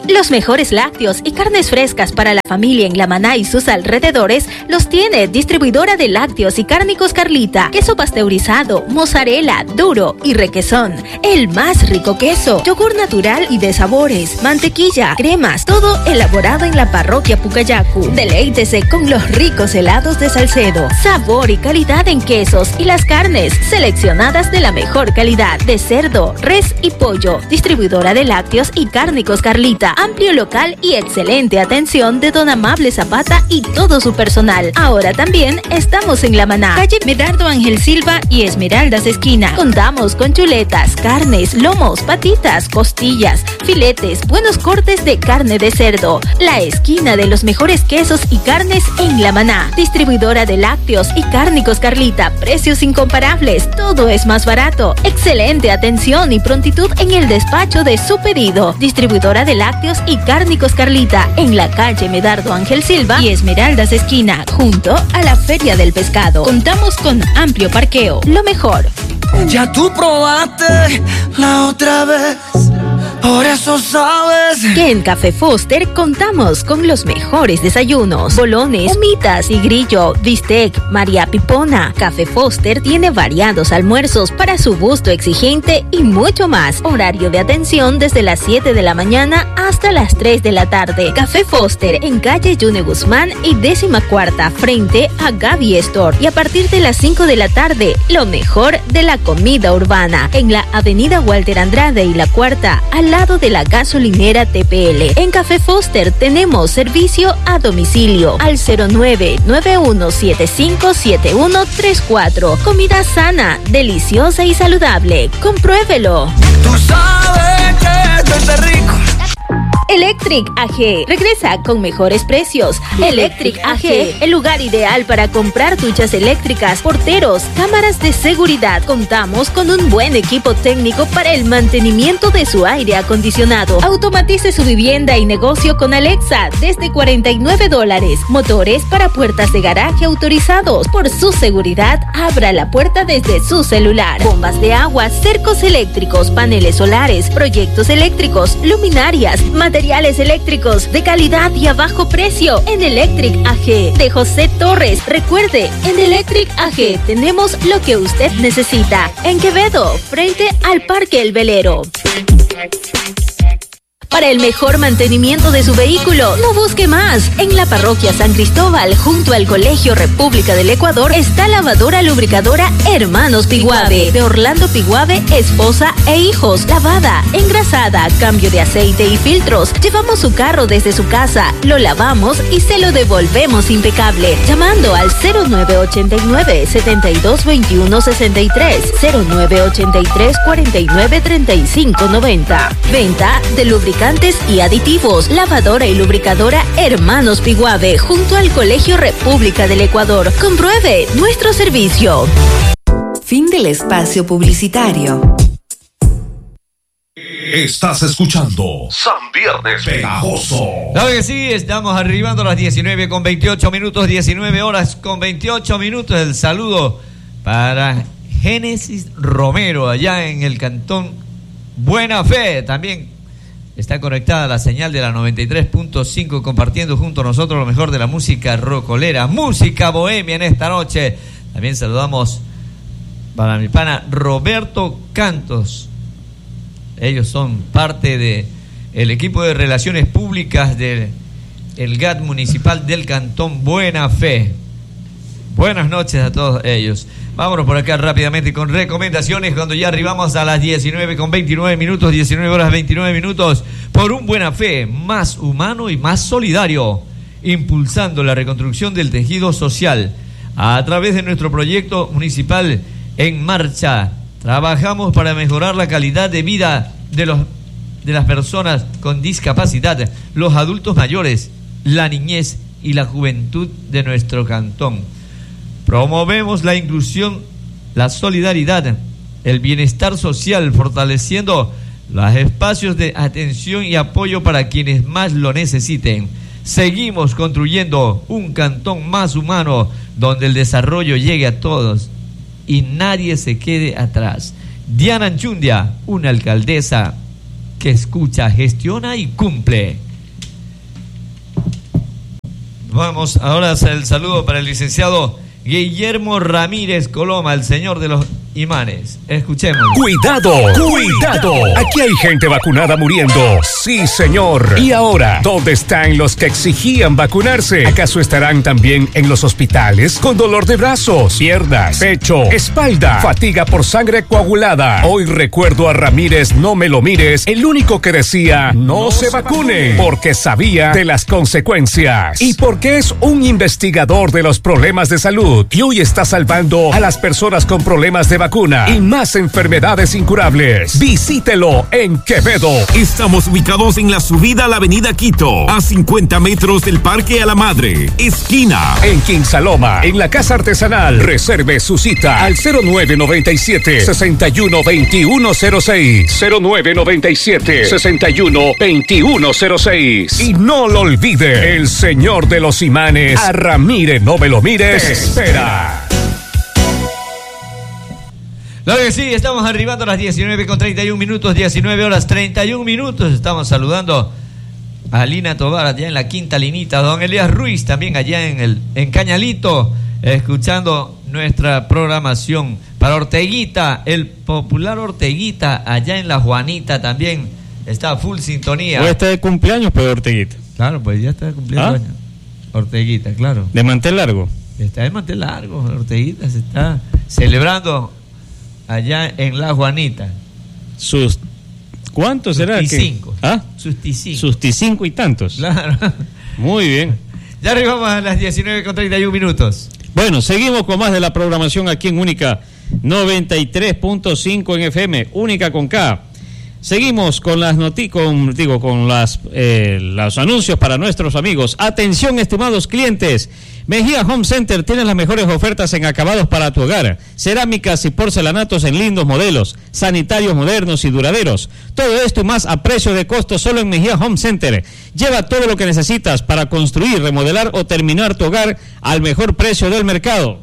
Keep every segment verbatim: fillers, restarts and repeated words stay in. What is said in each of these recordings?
Los mejores lácteos y carnes frescas para la familia en La Maná y sus alrededores los tiene Distribuidora de Lácteos y Cárnicos Carlita. Queso pasteurizado, mozzarella, duro y requesón. El más rico queso, yogur natural y de sabores, mantequilla, cremas, todo elaborado en la parroquia Pucayacu. Deleítese con los ricos helados de Salcedo. Sabor y calidad en quesos y las carnes seleccionadas de la mejor calidad de cerdo, res y pollo. Distribuidora de Lácteos y Cárnicos Carlita. Amplio local y excelente atención de don Amable Zapata y todo su personal. Ahora también estamos en La Maná, calle Medardo Ángel Silva y Esmeraldas esquina. Contamos con chuletas, carnes, lomos, patitas, costillas, filetes, buenos cortes de carne de cerdo. La esquina de los mejores quesos y carnes en La Maná. Distribuidora de Lácteos y Cárnicos Carlita. Precios incomparables, todo es más barato. Excelente atención y prontitud en el despacho de su pedido. Distribuidora de Lácteos y Cárnicos Carlita, en la calle Medardo Ángel Silva y Esmeraldas esquina, junto a la Feria del Pescado. Contamos con amplio parqueo. Lo mejor. Ya tú probaste la otra vez, por eso sabes que en Café Foster contamos con los mejores desayunos, bolones, humitas y grillo, bistec, María Pipona. Café Foster tiene variados almuerzos para su gusto exigente y mucho más. Horario de atención desde las siete de la mañana hasta las tres de la tarde. Café Foster en calle Yune Guzmán y décima cuarta frente a Gaby Store. Y a partir de las cinco de la tarde, lo mejor de la comida urbana en la avenida Walter Andrade y la cuarta, al lado de la gasolinera T P L. En Café Foster tenemos servicio a domicilio al cero nueve nueve uno siete cinco siete uno tres cuatro. Comida sana, deliciosa y saludable. Compruébelo. Tú sabes que esto es rico. Electric A G regresa con mejores precios. Electric A G, el lugar ideal para comprar duchas eléctricas, porteros, cámaras de seguridad. Contamos con un buen equipo técnico para el mantenimiento de su aire acondicionado. Automatice su vivienda y negocio con Alexa desde cuarenta y nueve dólares. Motores para puertas de garaje autorizados. Por su seguridad, abra la puerta desde su celular. Bombas de agua, cercos eléctricos, paneles solares, proyectos eléctricos, luminarias, materiales eléctricos de calidad y a bajo precio en Electric A G de José Torres. Recuerde, en Electric A G tenemos lo que usted necesita. En Quevedo, frente al Parque El Velero. Para el mejor mantenimiento de su vehículo, no busque más. En la parroquia San Cristóbal, junto al Colegio República del Ecuador, está lavadora lubricadora Hermanos Piguave. De Orlando Piguave, esposa e hijos. Lavada, engrasada, cambio de aceite y filtros. Llevamos su carro desde su casa, lo lavamos y se lo devolvemos impecable. Llamando al cero nueve ochenta y nueve, setenta y dos veintiuno sesenta y tres, cero nueve ochenta y tres, cuarenta y nueve, treinta y cinco noventa. Venta de lubricantes y aditivos. Lavadora y lubricadora Hermanos Piguave, junto al Colegio República del Ecuador. Compruebe nuestro servicio. Fin del espacio publicitario. Estás escuchando San Viernes Pegajoso. Claro que sí, estamos arribando a las diecinueve con veintiocho minutos, diecinueve horas con veintiocho minutos. El saludo para Génesis Romero, allá en el cantón Buena Fe. También está conectada la señal de la noventa y tres punto cinco, compartiendo junto a nosotros lo mejor de la música rocolera, música bohemia en esta noche. También saludamos para mi pana Roberto Cantos. Ellos son parte de el equipo de relaciones públicas del el G A T municipal del cantón Buena Fe. Buenas noches a todos ellos. Vámonos por acá rápidamente con recomendaciones cuando ya arribamos a las diecinueve con veintinueve minutos, diecinueve horas veintinueve minutos, por un Buena Fe más humano y más solidario, impulsando la reconstrucción del tejido social. A través de nuestro proyecto municipal En Marcha, trabajamos para mejorar la calidad de vida de, los, de las personas con discapacidad, los adultos mayores, la niñez y la juventud de nuestro cantón. Promovemos la inclusión, la solidaridad, el bienestar social, fortaleciendo los espacios de atención y apoyo para quienes más lo necesiten. Seguimos construyendo un cantón más humano, donde el desarrollo llegue a todos y nadie se quede atrás. Diana Anchundia, una alcaldesa que escucha, gestiona y cumple. Vamos ahora a hacer el saludo para el licenciado Guillermo Ramírez Coloma, el señor de los imanes. Escuchemos. Cuidado, cuidado. Aquí hay gente vacunada muriendo. Sí, señor. Y ahora, ¿dónde están los que exigían vacunarse? ¿Acaso estarán también en los hospitales con dolor de brazos, piernas, pecho, espalda, fatiga por sangre coagulada? Hoy recuerdo a Ramírez No Me Lo Mires, el único que decía no, no se, se vacune, vacune, porque sabía de las consecuencias y porque es un investigador de los problemas de salud y hoy está salvando a las personas con problemas de vacuna y más enfermedades incurables. Visítelo en Quevedo. Estamos ubicados en la subida a la avenida Quito, a cincuenta metros del Parque a la Madre, esquina. En Quinsaloma, en la Casa Artesanal. Reserve su cita al cero nueve noventa y siete, sesenta y uno, veintiuno cero seis. cero nueve noventa y siete, sesenta y uno, veintiuno cero seis. Y no lo olvide, el señor de los imanes, a Ramírez No Me Lo Mires, te espera. Claro que sí, estamos arribando a las diecinueve con treinta y un minutos, diecinueve horas treinta y un minutos. Estamos saludando a Lina Tobar allá en la quinta linita, don Elías Ruiz también allá en el en Cañalito, escuchando nuestra programación. Para Orteguita, el popular Orteguita allá en La Juanita también está a full sintonía. ¿O está de cumpleaños, pero Orteguita? Claro, pues ya está cumpliendo ¿Ah? años. Orteguita, claro. ¿De mantel largo? Está de mantel largo, Orteguita se está celebrando allá en La Juanita. Sus ¿cuántos será? Susticinco. Que, ¿Ah? Susticinco. Susticinco y tantos. Claro. Muy bien. Ya arribamos a las diecinueve con treinta y un minutos. Bueno, seguimos con más de la programación aquí en Única noventa y tres punto cinco en F M, Única con K. Seguimos con las noti con, digo, con las eh, los anuncios para nuestros amigos. Atención, estimados clientes. Mejía Home Center tiene las mejores ofertas en acabados para tu hogar. Cerámicas y porcelanatos en lindos modelos, sanitarios modernos y duraderos. Todo esto y más a precio de costo solo en Mejía Home Center. Lleva todo lo que necesitas para construir, remodelar o terminar tu hogar al mejor precio del mercado.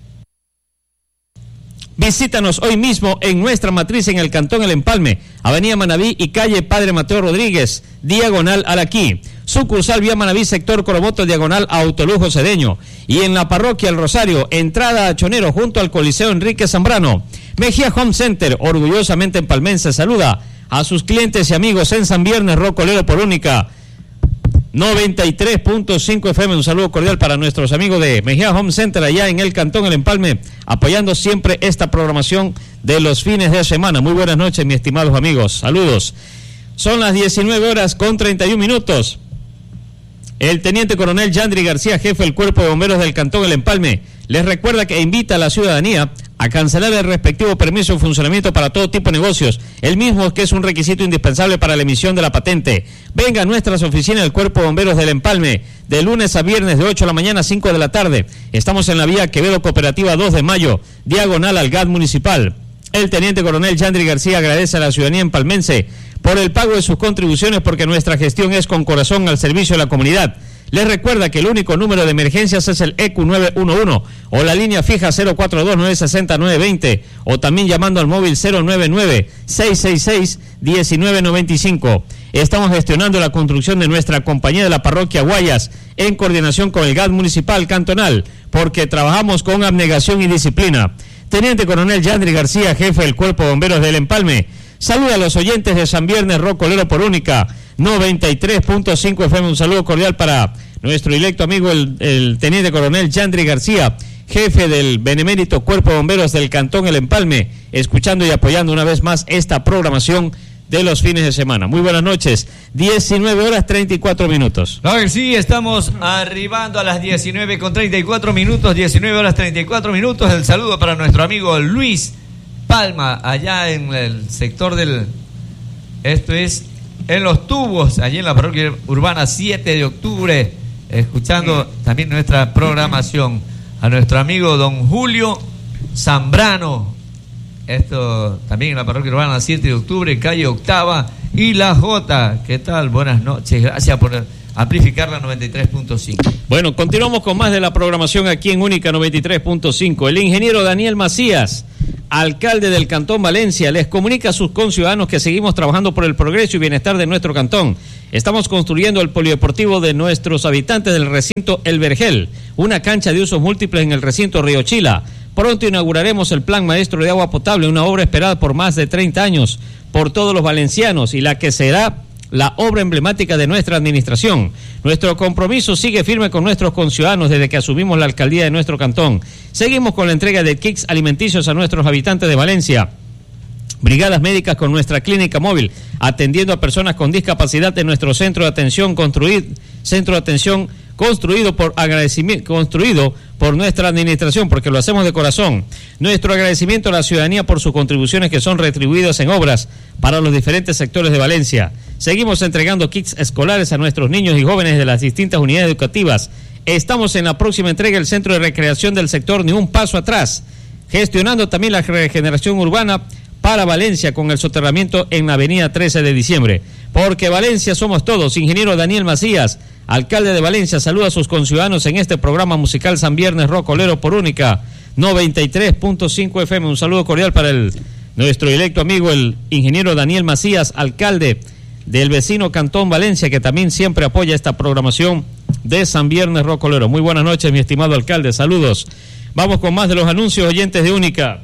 Visítanos hoy mismo en nuestra matriz en el Cantón El Empalme, Avenida Manabí y calle Padre Mateo Rodríguez, diagonal Alaquí. Sucursal Vía Manabí, sector Coromoto, diagonal a Autolujo Cedeño. Y en la parroquia El Rosario, entrada a Chonero, junto al Coliseo Enrique Zambrano. Mejía Home Center, orgullosamente empalmense, saluda a sus clientes y amigos en San Viernes, Rocolero por Única noventa y tres punto cinco F M. Un saludo cordial para nuestros amigos de Mejía Home Center allá en el Cantón El Empalme, apoyando siempre esta programación de los fines de semana. Muy buenas noches, mis estimados amigos. Saludos. Son las diecinueve horas con treinta y un minutos. El teniente coronel Yandri García, jefe del Cuerpo de Bomberos del Cantón El Empalme, les recuerda que invita a la ciudadanía a cancelar el respectivo permiso de funcionamiento para todo tipo de negocios, el mismo que es un requisito indispensable para la emisión de la patente. Venga a nuestras oficinas del Cuerpo de Bomberos del Empalme, de lunes a viernes de ocho de la mañana a cinco de la tarde. Estamos en la vía Quevedo Cooperativa dos de mayo, diagonal al G A T municipal. El teniente coronel Yandri García agradece a la ciudadanía empalmense por el pago de sus contribuciones, porque nuestra gestión es con corazón al servicio de la comunidad. Les recuerda que el único número de emergencias es el E Q nueve uno uno o la línea fija cero cuatro dos nueve seis cero nueve dos cero o también llamando al móvil cero nueve nueve seis seis seis uno nueve nueve cinco. Estamos gestionando la construcción de nuestra compañía de la parroquia Guayas en coordinación con el G A T municipal cantonal, porque trabajamos con abnegación y disciplina. Teniente coronel Yandri García, jefe del Cuerpo de Bomberos del Empalme, saluda a los oyentes de San Viernes, Rocolero por Única noventa y tres punto cinco F M. Un saludo cordial para nuestro electo amigo el, el teniente coronel Yandri García, jefe del benemérito Cuerpo de Bomberos del Cantón El Empalme, escuchando y apoyando una vez más esta programación de los fines de semana. Muy buenas noches, diecinueve horas treinta y cuatro minutos. A ver, sí, estamos arribando a las diecinueve con treinta y cuatro minutos, diecinueve horas treinta y cuatro minutos. El saludo para nuestro amigo Luis Palma, allá en el sector del... Esto es en Los Tubos, allí en la parroquia urbana siete de octubre, escuchando también nuestra programación. A nuestro amigo don Julio Zambrano, esto también en la parroquia urbana siete de octubre, calle Octava y La Jota. ¿Qué tal? Buenas noches, gracias por amplificar la noventa y tres punto cinco. Bueno, continuamos con más de la programación aquí en Única noventa y tres punto cinco. El ingeniero Daniel Macías, alcalde del Cantón Valencia, les comunica a sus conciudadanos que seguimos trabajando por el progreso y bienestar de nuestro cantón. Estamos construyendo el polideportivo de nuestros habitantes del recinto El Vergel, una cancha de usos múltiples en el recinto Río Chila. Pronto inauguraremos el Plan Maestro de Agua Potable, una obra esperada por más de treinta años por todos los valencianos y la que será la obra emblemática de nuestra administración. Nuestro compromiso sigue firme con nuestros conciudadanos desde que asumimos la alcaldía de nuestro cantón. Seguimos con la entrega de kits alimenticios a nuestros habitantes de Valencia. Brigadas médicas con nuestra clínica móvil, atendiendo a personas con discapacidad en nuestro centro de atención construido, centro de atención construido por agradecimiento, construido por nuestra administración, porque lo hacemos de corazón. Nuestro agradecimiento a la ciudadanía por sus contribuciones que son retribuidas en obras para los diferentes sectores de Valencia. Seguimos entregando kits escolares a nuestros niños y jóvenes de las distintas unidades educativas. Estamos en la próxima entrega del Centro de Recreación del sector Ni un Paso Atrás, gestionando también la regeneración urbana para Valencia con el soterramiento en la avenida trece de diciembre. Porque Valencia somos todos. Ingeniero Daniel Macías, alcalde de Valencia, saluda a sus conciudadanos en este programa musical San Viernes Rocolero por Única noventa y tres punto cinco F M. Un saludo cordial para el nuestro directo amigo, el ingeniero Daniel Macías, alcalde del vecino Cantón Valencia, que también siempre apoya esta programación de San Viernes Rocolero. Muy buenas noches, mi estimado alcalde. Saludos. Vamos con más de los anuncios, oyentes de Única.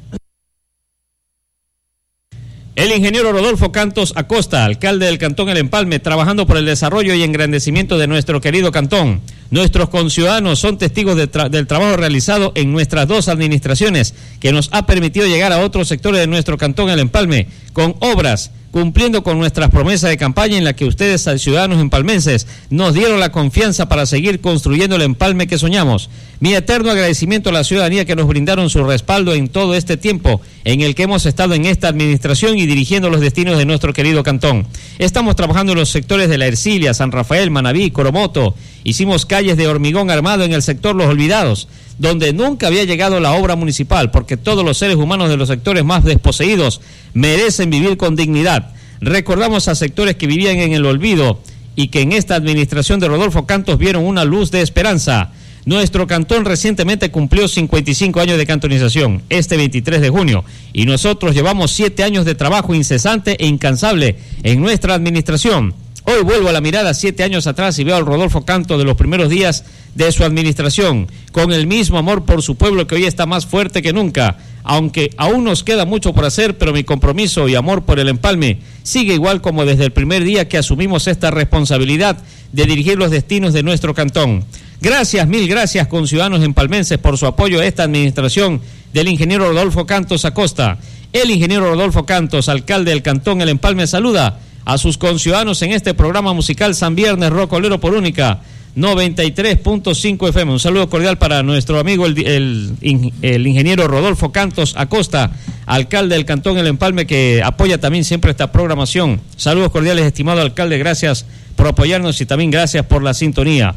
El ingeniero Rodolfo Cantos Acosta, alcalde del Cantón El Empalme, trabajando por el desarrollo y engrandecimiento de nuestro querido cantón. Nuestros conciudadanos son testigos de tra- del trabajo realizado en nuestras dos administraciones, que nos ha permitido llegar a otros sectores de nuestro Cantón El Empalme, con obras, cumpliendo con nuestras promesas de campaña en la que ustedes, ciudadanos empalmenses, nos dieron la confianza para seguir construyendo el empalme que soñamos. Mi eterno agradecimiento a la ciudadanía que nos brindaron su respaldo en todo este tiempo en el que hemos estado en esta administración y dirigiendo los destinos de nuestro querido cantón. Estamos trabajando en los sectores de La Ercilia, San Rafael, Manabí, Coromoto. Hicimos calles de hormigón armado en el sector Los Olvidados, donde nunca había llegado la obra municipal, porque todos los seres humanos de los sectores más desposeídos merecen vivir con dignidad. Recordamos a sectores que vivían en el olvido y que en esta administración de Rodolfo Cantos vieron una luz de esperanza. Nuestro cantón recientemente cumplió cincuenta y cinco años de cantonización, este veintitrés de junio, y nosotros llevamos siete años de trabajo incesante e incansable en nuestra administración. Hoy vuelvo a la mirada siete años atrás y veo al Rodolfo Cantos de los primeros días de su administración, con el mismo amor por su pueblo que hoy está más fuerte que nunca, aunque aún nos queda mucho por hacer, pero mi compromiso y amor por el empalme sigue igual como desde el primer día que asumimos esta responsabilidad de dirigir los destinos de nuestro cantón. Gracias, mil gracias, conciudadanos empalmenses, por su apoyo a esta administración del ingeniero Rodolfo Cantos Acosta. El ingeniero Rodolfo Cantos, alcalde del Cantón El Empalme, saluda a sus conciudadanos en este programa musical San Viernes Rocolero por Única noventa y tres punto cinco F M. Un saludo cordial para nuestro amigo el, el, el ingeniero Rodolfo Cantos Acosta, alcalde del Cantón El Empalme, que apoya también siempre esta programación. Saludos cordiales, estimado alcalde, gracias por apoyarnos y también gracias por la sintonía.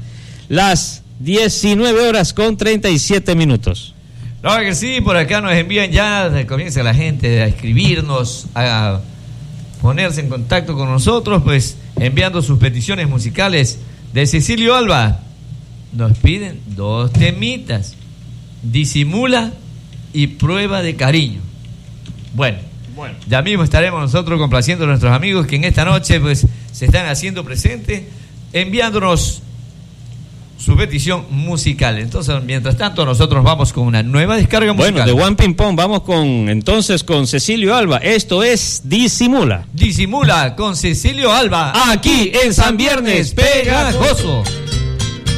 Las diecinueve horas con treinta y siete minutos. Claro que sí, por acá nos envían ya, comienza la gente a escribirnos, a ponerse en contacto con nosotros, pues enviando sus peticiones musicales. De Cecilio Alba nos piden dos temitas: Disimula y Prueba de Cariño. Bueno, bueno, ya mismo estaremos nosotros complaciendo a nuestros amigos que en esta noche pues se están haciendo presentes, enviándonos su petición musical. Entonces, mientras tanto, nosotros vamos con una nueva descarga musical. Bueno, de One Ping Pong vamos con entonces con Cecilio Alba. Esto es Disimula. Disimula con Cecilio Alba. Aquí en San Viernes Pegajoso.